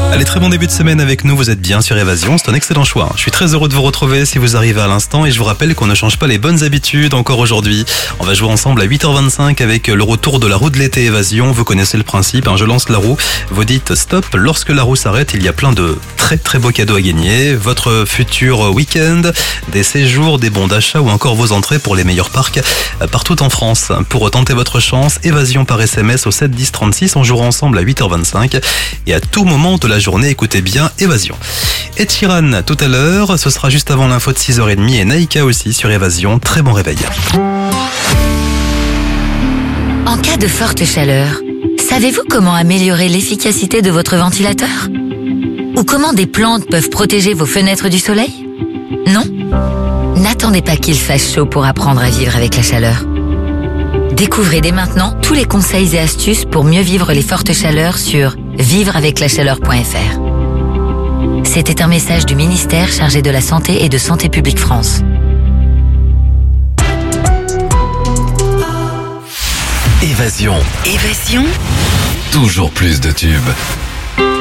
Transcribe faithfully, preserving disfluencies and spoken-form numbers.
Allez, très bon début de semaine avec nous, vous êtes bien sur Évasion, c'est un excellent choix. Je suis très heureux de vous retrouver si vous arrivez à l'instant et je vous rappelle qu'on ne change pas les bonnes habitudes encore aujourd'hui. On va jouer ensemble à huit heures vingt-cinq avec le retour de la roue de l'été Évasion. Vous connaissez le principe, hein, je lance la roue, vous dites stop, lorsque la roue s'arrête, il y a plein de très très beaux cadeaux à gagner. Votre futur week-end, des séjours, des bons d'achat ou encore vos entrées pour les meilleurs parcs partout en France. Pour tenter votre chance, Évasion par S M S au sept dix trente-six, on jouera ensemble à huit heures vingt-cinq et à tout moment de la journée, écoutez bien Évasion. Ed Sheeran tout à l'heure, ce sera juste avant l'info de six heures trente et Naïka aussi sur Évasion. Très bon réveil. En cas de forte chaleur, savez-vous comment améliorer l'efficacité de votre ventilateur? Ou comment des plantes peuvent protéger vos fenêtres du soleil? Non? N'attendez pas qu'il fasse chaud pour apprendre à vivre avec la chaleur. Découvrez dès maintenant tous les conseils et astuces pour mieux vivre les fortes chaleurs sur vivre avec la chaleur point f r. C'était un message du ministère chargé de la Santé et de Santé publique France. Évasion. Évasion. Toujours plus de tubes.